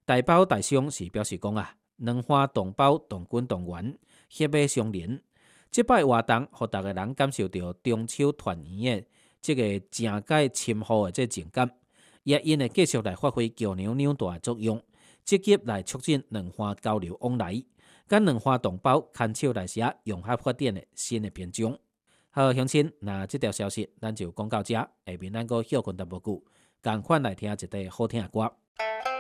大包大商是表示讲两花同胞、同根同源，血脉相连。即摆活动，互逐个人感受到中秋团圆的即个正解深厚的即情感，也因会继续来发挥桥梁纽带的作用，积极来促进两花交流往来，甲两花同胞牵手来写融合发展的新的篇章。好，乡亲，那即条消息咱就讲到这，下面咱个休困淡薄久，共款来听一块好听的歌。